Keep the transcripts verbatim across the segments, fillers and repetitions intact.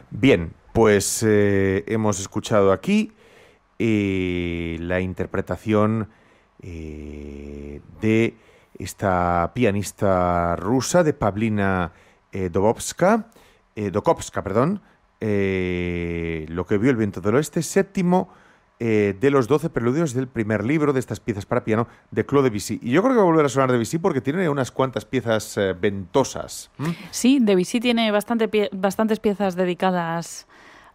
Bien, pues eh, hemos escuchado aquí eh, la interpretación eh, de esta pianista rusa, de Pavlina eh, Dobovska, eh, Dokovska, perdón, eh, Lo que vio el viento del oeste, séptimo eh, de los doce preludios del primer libro de estas piezas para piano de Claude Debussy. Y yo creo que va a volver a sonar Debussy porque tiene unas cuantas piezas eh, ventosas. ¿Mm? Sí, Debussy tiene bastante pie- bastantes piezas dedicadas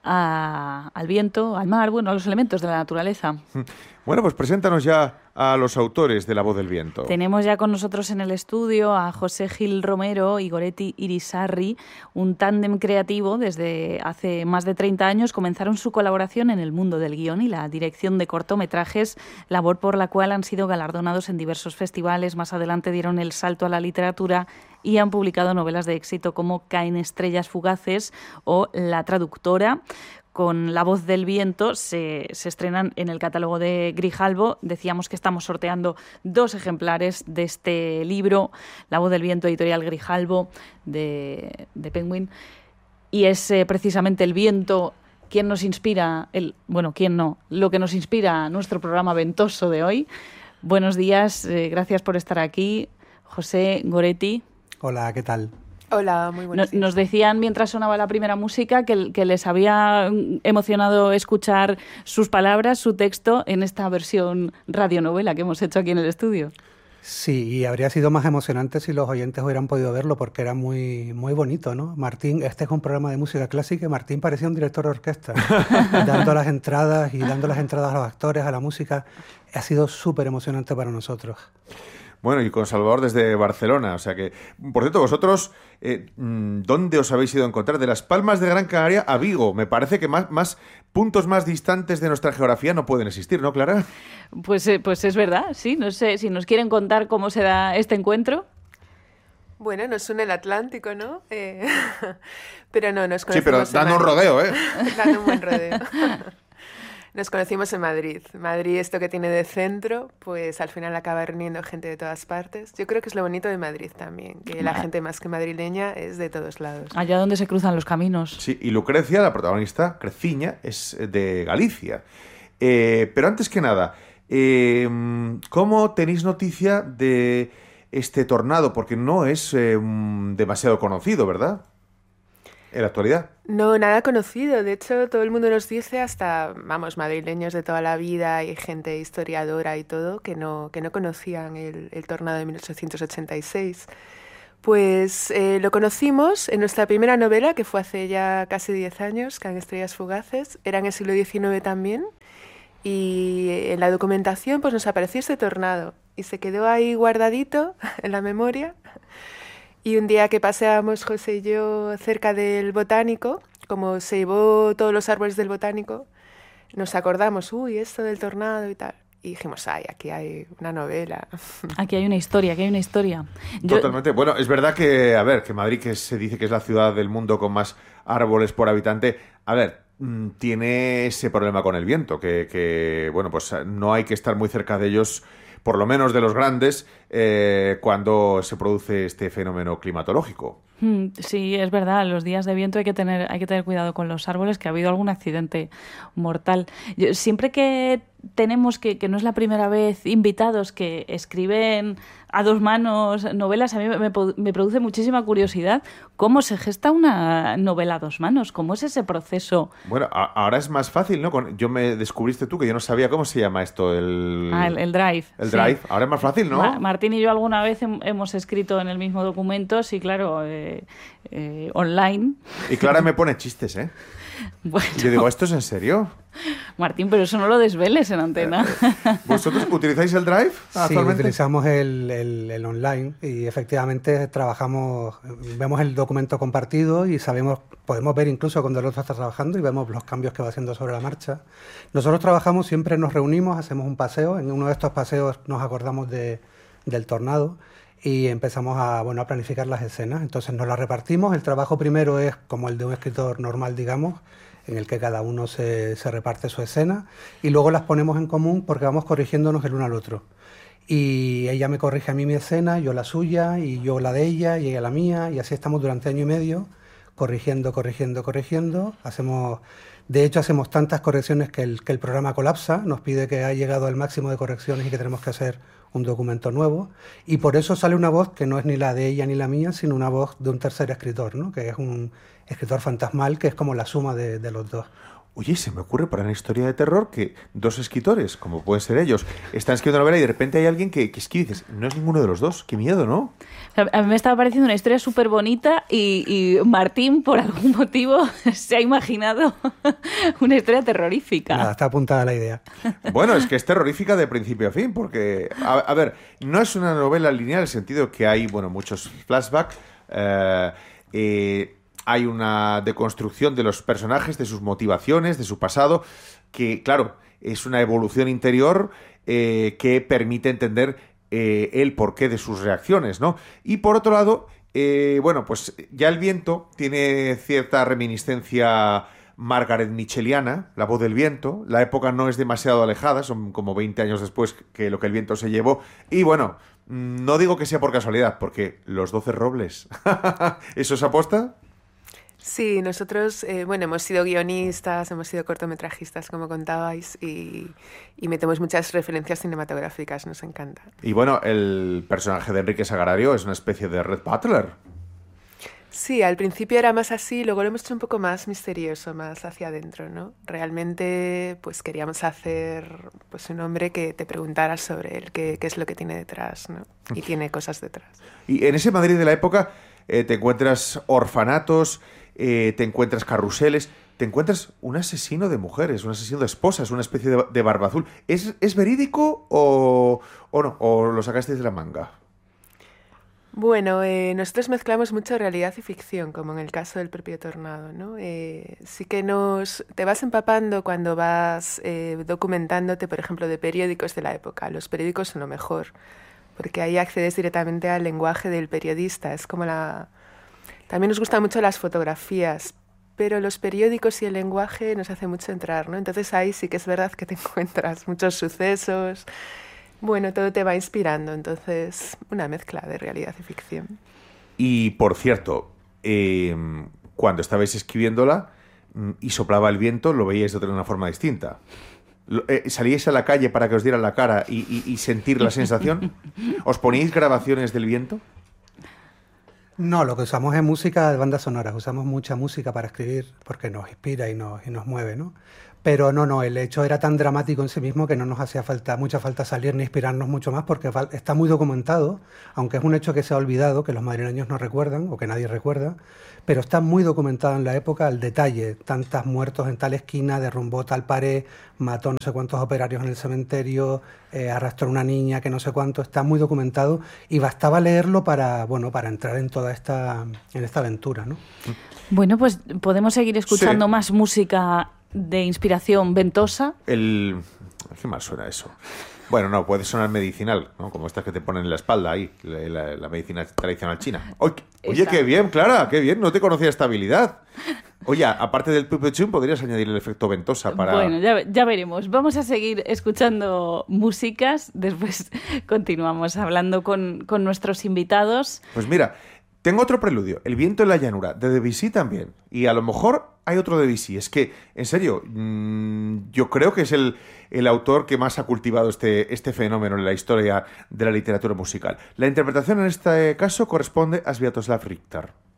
a, al viento, al mar, bueno, a los elementos de la naturaleza. Bueno, pues preséntanos ya a los autores de La voz del viento. Tenemos ya con nosotros en el estudio a José Gil Romero y Goretti Irisarri, un tándem creativo. Desde hace más de treinta años comenzaron su colaboración en el mundo del guión y la dirección de cortometrajes, labor por la cual han sido galardonados en diversos festivales. Más adelante dieron el salto a la literatura y han publicado novelas de éxito como Caen estrellas fugaces o La traductora. Con La voz del viento se, se estrenan en el catálogo de Grijalbo. Decíamos que estamos sorteando dos ejemplares de este libro, La voz del viento, editorial Grijalbo, de, de Penguin. Y es eh, precisamente el viento quien nos inspira, el, bueno, quién no, lo que nos inspira nuestro programa ventoso de hoy. Buenos días, eh, gracias por estar aquí, José, Goretti. Hola, ¿qué tal? Hola, muy buenos días. Nos decían mientras sonaba la primera música que, que les había emocionado escuchar sus palabras, su texto, en esta versión radionovela que hemos hecho aquí en el estudio. Sí, y habría sido más emocionante si los oyentes hubieran podido verlo porque era muy, muy bonito, ¿no? Martín, este es un programa de música clásica y Martín parecía un director de orquesta, dando las entradas y dando las entradas a los actores, a la música. Ha sido súper emocionante para nosotros. Bueno, y con Salvador desde Barcelona, o sea que, por cierto, vosotros, eh, ¿dónde os habéis ido a encontrar? De Las Palmas de Gran Canaria a Vigo. Me parece que más, más puntos más distantes de nuestra geografía no pueden existir, ¿no, Clara? Pues, eh, pues es verdad, sí. No sé si nos quieren contar cómo se da este encuentro. Bueno, nos une el Atlántico, ¿no? Eh, pero no, nos conocimos. Sí, pero dando un rodeo, ¿eh? Dando un buen rodeo. Nos conocimos en Madrid. Madrid, esto que tiene de centro, pues al final acaba reuniendo gente de todas partes. Yo creo que es lo bonito de Madrid también, que la gente más que madrileña es de todos lados. Allá donde se cruzan los caminos. Sí, y Lucrecia, la protagonista, Creciña, es de Galicia. Eh, pero antes que nada, eh, ¿cómo tenéis noticia de este tornado? Porque no es eh, demasiado conocido, ¿verdad? En la actualidad. No, nada conocido. De hecho, todo el mundo nos dice, hasta, vamos, madrileños de toda la vida y gente historiadora y todo, que no, que no conocían el, el tornado de mil ochocientos ochenta y seis. Pues eh, lo conocimos en nuestra primera novela, que fue hace ya casi diez años, Caen estrellas fugaces. Era en el siglo diecinueve también. Y en la documentación pues nos apareció este tornado. Y se quedó ahí guardadito en la memoria. Y un día que paseábamos José y yo cerca del botánico, como se llevó todos los árboles del botánico, nos acordamos, uy, esto del tornado y tal. Y dijimos, ay, aquí hay una novela. Aquí hay una historia, aquí hay una historia. Yo... Totalmente. Bueno, es verdad que, a ver, que Madrid, que se dice que es la ciudad del mundo con más árboles por habitante, a ver, tiene ese problema con el viento, que, que bueno, pues no hay que estar muy cerca de ellos, por lo menos de los grandes, eh, cuando se produce este fenómeno climatológico. Sí, es verdad, los días de viento hay que tener, hay que tener cuidado con los árboles, que ha habido algún accidente mortal. Yo, siempre que tenemos, que, que no es la primera vez, invitados que escriben a dos manos novelas, a mí me, me produce muchísima curiosidad cómo se gesta una novela a dos manos, cómo es ese proceso. Bueno, a, ahora es más fácil, ¿no? Con, yo me descubriste tú que yo no sabía cómo se llama esto, el... Ah, el, el Drive. El sí. Drive, ahora es más fácil, ¿no? Ma- Martín y yo alguna vez hem, hemos escrito en el mismo documento, sí, claro, eh, eh, online. Y Clara me pone chistes, ¿eh? Bueno. Yo digo, ¿esto es en serio? Martín, pero eso no lo desveles en antena. ¿Vosotros utilizáis el Drive actualmente? Sí, utilizamos el, el, el online y efectivamente trabajamos, vemos el documento compartido y sabemos, podemos ver incluso cuando el otro está trabajando y vemos los cambios que va haciendo sobre la marcha. Nosotros trabajamos, siempre nos reunimos, hacemos un paseo, en uno de estos paseos nos acordamos de, del tornado y empezamos a, bueno, a planificar las escenas. Entonces nos las repartimos, el trabajo primero es como el de un escritor normal, digamos, en el que cada uno se, se reparte su escena y luego las ponemos en común porque vamos corrigiéndonos el uno al otro. Y ella me corrige a mí mi escena, yo la suya, y yo la de ella, y ella la mía, y así estamos durante año y medio corrigiendo, corrigiendo, corrigiendo. Hacemos, de hecho, hacemos tantas correcciones que el, que el programa colapsa, nos pide que ha llegado al máximo de correcciones y que tenemos que hacer un documento nuevo, y por eso sale una voz que no es ni la de ella ni la mía, sino una voz de un tercer escritor, ¿no? Que es un escritor fantasmal, que es como la suma de, de los dos. Oye, se me ocurre para una historia de terror que dos escritores, como pueden ser ellos, están escribiendo novela y de repente hay alguien que, que escribe y dices, no es ninguno de los dos, qué miedo, ¿no? A mí me estaba pareciendo una historia súper bonita y, y Martín, por algún motivo, se ha imaginado una historia terrorífica. Nada, está apuntada la idea. Bueno, es que es terrorífica de principio a fin, porque, a, a ver, no es una novela lineal en el sentido que hay, bueno, muchos flashbacks, eh, eh, hay una deconstrucción de los personajes, de sus motivaciones, de su pasado, que, claro, es una evolución interior eh, que permite entender eh, el porqué de sus reacciones, ¿no? Y por otro lado, eh, bueno, pues ya El viento tiene cierta reminiscencia Margaret Mitcheliana, La voz del viento. La época no es demasiado alejada, son como veinte años después que Lo que el viento se llevó. Y bueno, no digo que sea por casualidad, porque Los doce robles. ¿Eso es aposta? Sí, nosotros, eh, bueno, hemos sido guionistas, hemos sido cortometrajistas, como contabais, y, y metemos muchas referencias cinematográficas, nos encanta. Y bueno, el personaje de Enrique Sagrario es una especie de Red Butler. Sí, al principio era más así, luego lo hemos hecho un poco más misterioso, más hacia adentro, ¿no? Realmente, pues queríamos hacer pues un hombre que te preguntara sobre él, qué, qué es lo que tiene detrás, ¿no? Y tiene cosas detrás. Y en ese Madrid de la época eh, te encuentras orfanatos, eh, te encuentras carruseles, te encuentras un asesino de mujeres, un asesino de esposas, una especie de, de barba azul. ¿Es, es verídico o, o no? ¿O lo sacasteis de la manga? Bueno, eh, nosotros mezclamos mucho realidad y ficción, como en el caso del propio Tornado, ¿no? Eh, sí que nos te vas empapando cuando vas eh, documentándote, por ejemplo, de periódicos de la época. Los periódicos son lo mejor, porque ahí accedes directamente al lenguaje del periodista. Es como la... También nos gustan mucho las fotografías, pero los periódicos y el lenguaje nos hace mucho entrar, ¿no? Entonces ahí sí que es verdad que te encuentras muchos sucesos. Bueno, todo te va inspirando, entonces una mezcla de realidad y ficción. Y, por cierto, eh, cuando estabais escribiéndola y soplaba el viento, lo veíais de otra una forma distinta. Eh, ¿Salíais a la calle para que os dieran la cara y, y, y sentir la sensación? ¿Os poníais grabaciones del viento? No, lo que usamos es música de bandas sonoras. Usamos mucha música para escribir porque nos inspira y nos, y nos mueve, ¿no? Pero no, no, el hecho era tan dramático en sí mismo que no nos hacía falta, mucha falta salir ni inspirarnos mucho más porque está muy documentado, aunque es un hecho que se ha olvidado, que los madrileños no recuerdan o que nadie recuerda, pero está muy documentado en la época al detalle. Tantos muertos en tal esquina, derrumbó tal pared, mató no sé cuántos operarios en el cementerio, eh, arrastró a una niña que no sé cuánto. Está muy documentado y bastaba leerlo para, bueno, para entrar en toda esta, en esta aventura, ¿no? Bueno, pues podemos seguir escuchando Sí. más música de inspiración ventosa. El... ¿Qué mal suena eso? Bueno, no, puede sonar medicinal, ¿no? Como estas que te ponen en la espalda ahí, la, la, la medicina tradicional china. Oye, oye, qué bien, Clara, qué bien, no te conocía esta habilidad. Oye, aparte del pupechum, podrías añadir el efecto ventosa para... Bueno, ya, ya veremos. Vamos a seguir escuchando músicas. Después continuamos hablando con, con nuestros invitados. Pues mira, tengo otro preludio, El viento en la llanura, de Debussy también. Y a lo mejor hay otro Debussy. Es que, en serio, mmm, yo creo que es el, el autor que más ha cultivado este, este fenómeno en la historia de la literatura musical. La interpretación en este caso corresponde a Sviatoslav Richter.